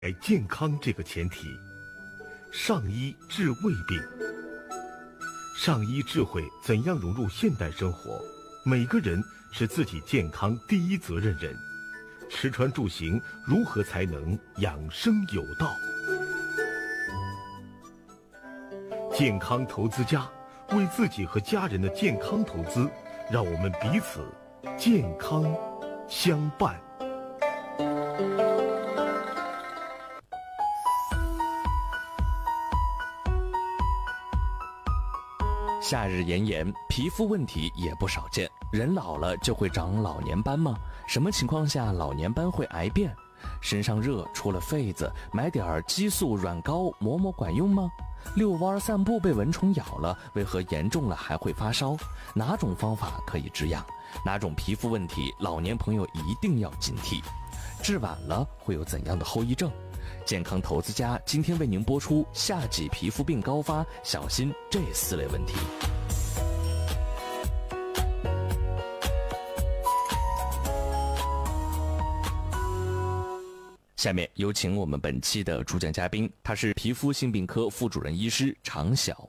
健康这个前提，上医治未病。上医智慧怎样融入现代生活？每个人是自己健康第一责任人。吃穿住行如何才能养生有道？健康投资家，为自己和家人的健康投资，让我们彼此健康相伴。 夏日炎炎，皮肤问题也不少见。人老了就会长老年斑吗？什么情况下老年斑会癌变？身上热出了痱子，买点激素软膏抹抹管用吗？遛弯散步被蚊虫咬了，为何严重了还会发烧？哪种方法可以止痒？哪种皮肤问题老年朋友一定要警惕？治晚了会有怎样的后遗症？健康投资家今天为您播出夏季皮肤病高发，小心这4类问题。下面有请我们本期的主讲嘉宾，他是皮肤性病科副主任医师常晓。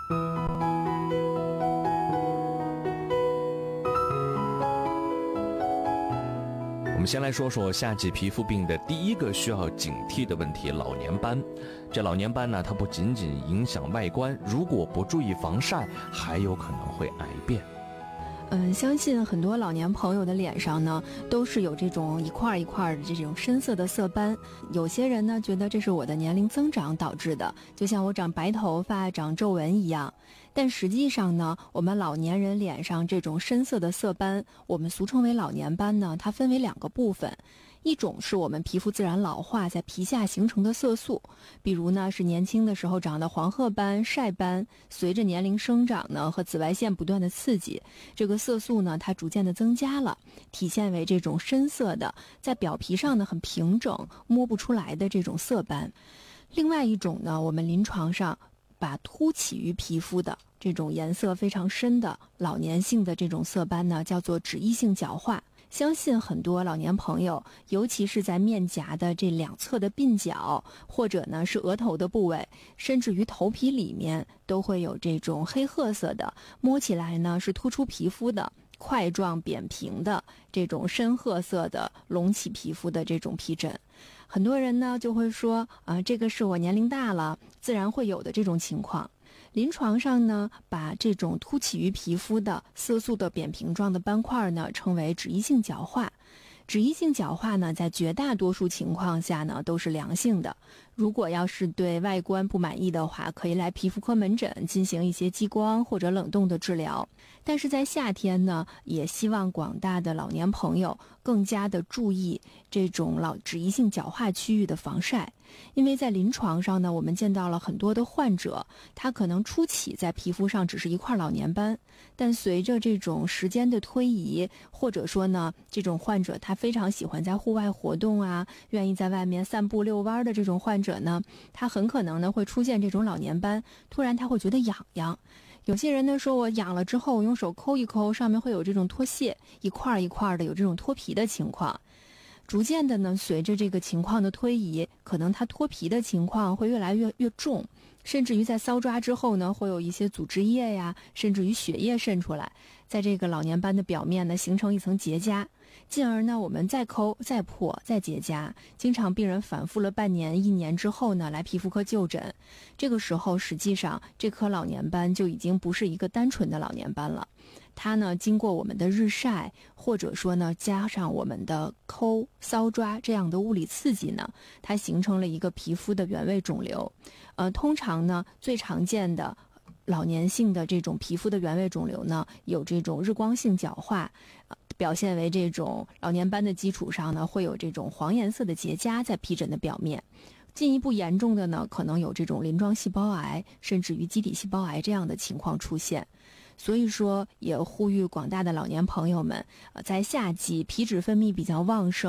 我们先来说说夏季皮肤病的第一个需要警惕的问题——老年斑。这老年斑呢，它不仅仅影响外观，如果不注意防晒，还有可能会癌变。 相信很多老年朋友的脸上呢，都是有这种一块一块的这种深色的色斑。有些人呢，觉得这是我的年龄增长导致的，就像我长白头发、长皱纹一样。但实际上呢，我们老年人脸上这种深色的色斑，我们俗称为老年斑呢，它分为2个部分。一种是我们皮肤自然老化在皮下形成的色素，比如呢是年轻的时候长的黄褐斑、晒斑，随着年龄生长呢和紫外线不断的刺激，这个色素呢它逐渐的增加了，体现为这种深色的，在表皮上呢很平整，摸不出来的这种色斑。另外一种呢，我们临床上把凸起于皮肤的这种颜色非常深的老年性的这种色斑呢，叫做脂溢性角化。相信很多老年朋友，尤其是在面颊的这2侧的鬓角，或者呢是额头的部位，甚至于头皮里面，都会有这种黑褐色的，摸起来呢是突出皮肤的块状扁平的这种深褐色的隆起皮肤的这种皮疹。很多人呢就会说这个是我年龄大了自然会有的这种情况。临床上呢，把这种凸起于皮肤的色素的扁平状的斑块呢，称为脂溢性角化。脂溢性角化呢，在绝大多数情况下呢，都是良性的。如果要是对外观不满意的话，可以来皮肤科门诊进行一些激光或者冷冻的治疗。但是在夏天呢，也希望广大的老年朋友更加的注意这种脂溢性角化区域的防晒。因为在临床上呢，我们见到了很多的患者，他可能初期在皮肤上只是一块老年斑，但随着这种时间的推移，或者说呢，这种患者他非常喜欢在户外活动啊，愿意在外面散步遛弯的这种患者呢，他很可能呢会出现这种老年斑，突然他会觉得痒痒。有些人呢说我痒了之后，我用手抠一抠，上面会有这种脱屑，一块一块的有这种脱皮的情况。逐渐的呢，随着这个情况的推移，可能它脱皮的情况会越来越重，甚至于在搔抓之后呢，会有一些组织液呀，甚至于血液渗出来，在这个老年斑的表面呢形成一层结痂，进而呢我们再抠再破再结痂，经常病人反复了半年1年之后呢来皮肤科就诊，这个时候实际上这颗老年斑就已经不是一个单纯的老年斑了，它呢经过我们的日晒，或者说呢加上我们的抠搔抓这样的物理刺激呢，它形成了一个皮肤的原位肿瘤。通常呢最常见的老年性的这种皮肤的原位肿瘤呢，有这种日光性角化，表现为这种老年斑的基础上呢，会有这种黄颜色的结痂在皮疹的表面。进一步严重的呢，可能有这种鳞状细胞癌，甚至于基底细胞癌这样的情况出现。所以说，也呼吁广大的老年朋友们，在夏季皮脂分泌比较旺盛，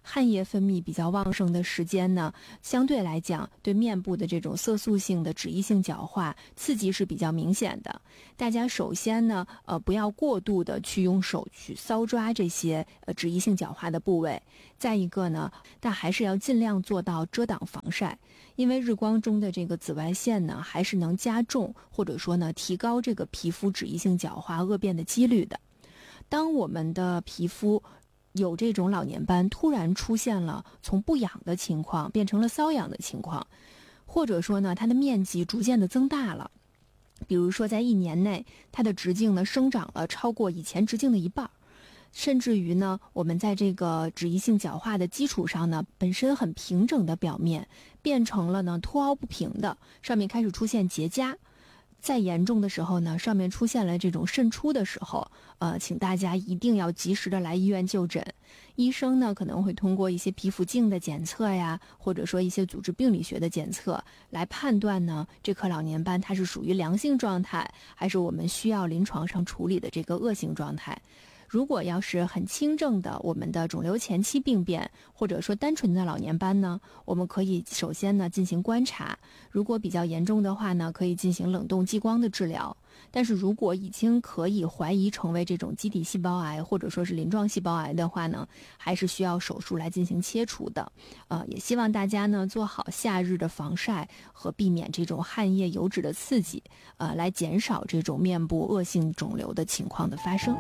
汗液分泌比较旺盛的时间呢，相对来讲对面部的这种色素性的脂溢性角化刺激是比较明显的。大家首先呢，不要过度的去用手去搔抓这些脂溢性角化的部位。再一个呢，但还是要尽量做到遮挡防晒，因为日光中的这个紫外线呢，还是能加重或者说呢提高这个皮肤脂溢性角化恶变的几率的。当我们的皮肤有这种老年斑突然出现了从不痒的情况变成了瘙痒的情况，或者说呢它的面积逐渐的增大了，比如说在1年内它的直径呢生长了超过以前直径的1半，甚至于呢我们在这个脂溢性角化的基础上呢，本身很平整的表面变成了呢凸凹不平的，上面开始出现结痂。再严重的时候呢，上面出现了这种渗出的时候，请大家一定要及时的来医院就诊。医生呢可能会通过一些皮肤镜的检测呀，或者说一些组织病理学的检测，来判断呢这颗老年斑它是属于良性状态，还是我们需要临床上处理的这个恶性状态。如果要是很轻症的我们的肿瘤前期病变，或者说单纯的老年斑呢，我们可以首先呢进行观察，如果比较严重的话呢，可以进行冷冻激光的治疗。但是如果已经可以怀疑成为这种基底细胞癌或者说是鳞状细胞癌的话呢，还是需要手术来进行切除的。也希望大家呢做好夏日的防晒和避免这种汗液油脂的刺激，来减少这种面部恶性肿瘤的情况的发生。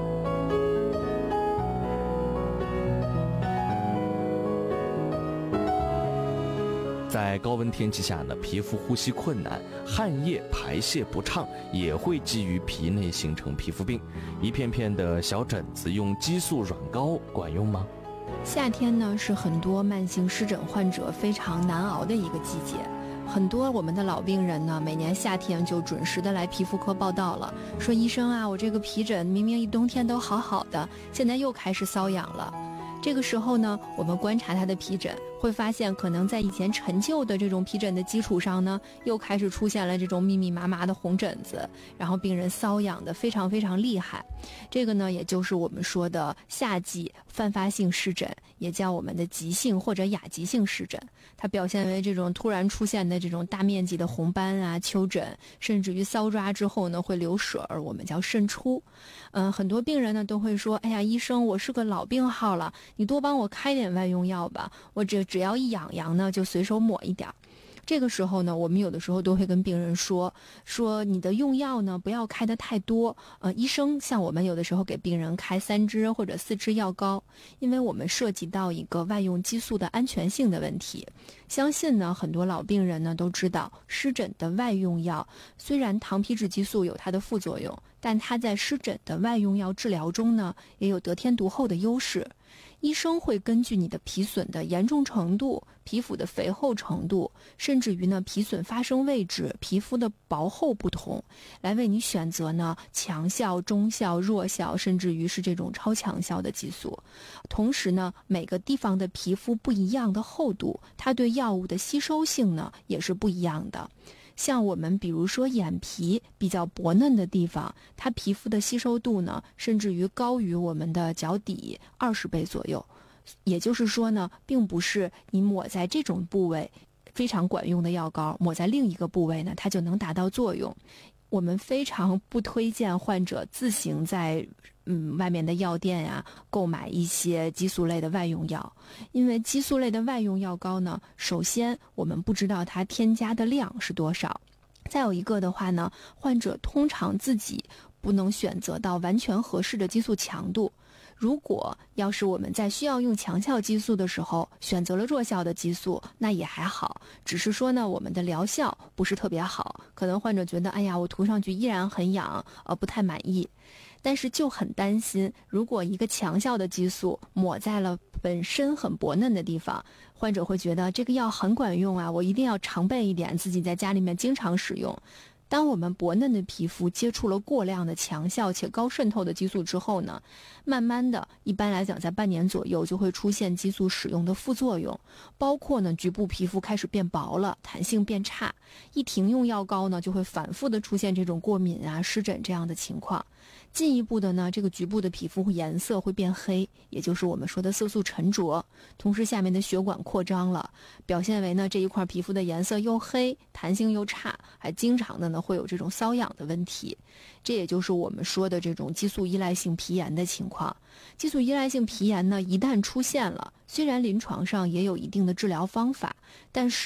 在高温天气下呢，皮肤呼吸困难，汗液排泄不畅，也会基于皮内形成皮肤病。一片片的小疹子，用激素软膏管用吗？ 夏天呢是很多慢性湿疹患者非常难熬的一个季节。很多我们的老病人呢，每年夏天就准时的来皮肤科报到了，说医生啊，我这个皮疹明明一冬天都好好的，现在又开始瘙痒了。这个时候呢，我们观察他的皮疹，会发现可能在以前陈旧的这种皮疹的基础上呢，又开始出现了这种密密麻麻的红疹子，然后病人瘙痒的非常非常厉害。这个呢，也就是我们说的夏季泛发性湿疹，也叫我们的急性或者亚急性湿疹。它表现为这种突然出现的这种大面积的红斑啊、丘疹，甚至于搔抓之后呢会流水儿，我们叫渗出。很多病人呢都会说，哎呀，医生，我是个老病号了，你多帮我开点外用药吧，我只要一痒痒呢就随手抹一点。这个时候呢，我们有的时候都会跟病人说你的用药呢不要开得太多。医生像我们有的时候给病人开3支或者4支药膏，因为我们涉及到一个外用激素的安全性的问题。相信呢很多老病人呢都知道，湿疹的外用药虽然糖皮质激素有它的副作用，但它在湿疹的外用药治疗中呢也有得天独厚的优势。医生会根据你的皮损的严重程度、皮肤的肥厚程度，甚至于呢皮损发生位置、皮肤的薄厚不同，来为你选择呢强效、中效、弱效，甚至于是这种超强效的激素。同时呢，每个地方的皮肤不一样的厚度，它对药物的吸收性呢也是不一样的。像我们比如说眼皮比较薄嫩的地方，它皮肤的吸收度呢，甚至于高于我们的脚底20倍左右。也就是说呢，并不是你抹在这种部位非常管用的药膏，抹在另一个部位呢，它就能达到作用。我们非常不推荐患者自行在外面的药店呀购买一些激素类的外用药，因为激素类的外用药膏呢，首先我们不知道它添加的量是多少，再有一个的话呢，患者通常自己不能选择到完全合适的激素强度。如果要是我们在需要用强效激素的时候选择了弱效的激素，那也还好，只是说呢我们的疗效不是特别好，可能患者觉得哎呀我涂上去依然很痒，不太满意。但是就很担心，如果一个强效的激素抹在了本身很薄嫩的地方，患者会觉得这个药很管用啊，我一定要常备一点，自己在家里面经常使用。 当我们薄嫩的皮肤接触了过量的强效且高渗透的激素之后呢，慢慢的，一般来讲在半年左右就会出现激素使用的副作用，包括呢局部皮肤开始变薄了，弹性变差，一停用药膏呢就会反复的出现这种过敏啊、湿疹这样的情况。进一步的呢，这个局部的皮肤颜色会变黑，也就是我们说的色素沉着，同时下面的血管扩张了，表现为呢这一块皮肤的颜色又黑，弹性又差，还经常的呢会有这种瘙痒的问题。这也就是我们说的这种激素依赖性皮炎的情况。激素依赖性皮炎呢，一旦出现了，虽然临床上也有一定的治疗方法，但是